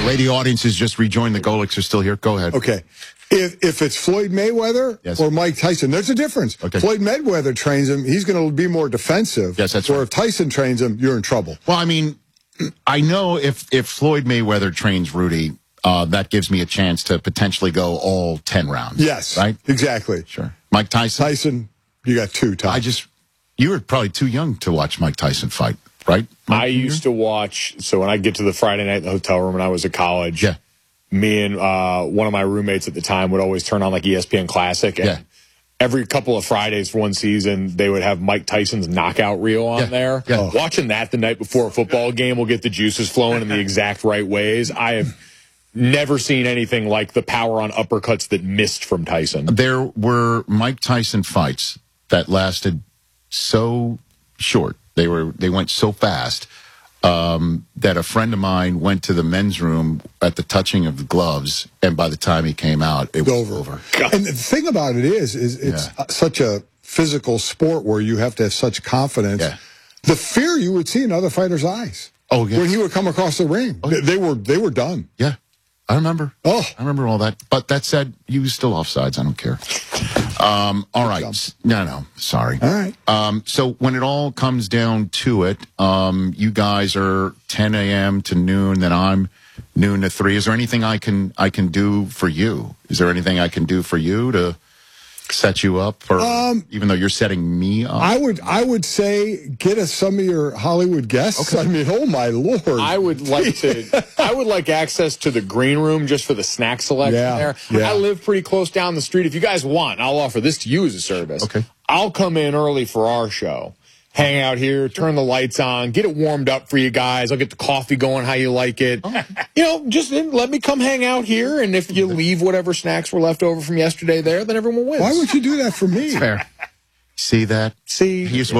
the way the audience has just rejoined, the Golics are still here. Go ahead. Okay. If it's Floyd Mayweather or Mike Tyson, there's a difference. Okay. Floyd Mayweather trains him, he's going to be more defensive. Yes, that's right. Or right. if Tyson trains him, you're in trouble. Well, I mean, I know if Floyd Mayweather trains Rudy, that gives me a chance to potentially go all 10 rounds. Yes. Right? Exactly. Sure. Mike Tyson? Tyson, you got 2 times. You were probably too young to watch Mike Tyson fight, right? I used to watch, so when I get to the Friday night in the hotel room when I was at college, me and one of my roommates at the time would always turn on like ESPN Classic. And every couple of Fridays for one season, they would have Mike Tyson's knockout reel on there. Yeah. Watching that the night before a football game will get the juices flowing in the exact right ways. I have never seen anything like the power on uppercuts that missed from Tyson. There were Mike Tyson fights that lasted so short. They went so fast that a friend of mine went to the men's room at the touching of the gloves, and by the time he came out, it was over. And the thing about it is it's such a physical sport where you have to have such confidence. Yeah. The fear you would see in other fighters' eyes. Oh, yeah. When he would come across the ring, they were done. Yeah. I remember. Oh. I remember all that. But that said, he was still offsides. I don't care. All right. No, sorry. All right. So when it all comes down to it, you guys are 10 a.m. to noon, then I'm noon to 3. Is there anything I can do for you? Is there anything I can do for you to set you up, or even though you're setting me up? I would say get us some of your Hollywood guests. Okay. I mean, oh my Lord. I would like access to the green room just for the snack selection there. Yeah. I live pretty close down the street. If you guys want, I'll offer this to you as a service. Okay. I'll come in early for our show. Hang out here, turn the lights on, get it warmed up for you guys. I'll get the coffee going how you like it. You know, just let me come hang out here, and if you leave whatever snacks were left over from yesterday there, then everyone wins. Why would you do that for me? Fair. See that? See? He's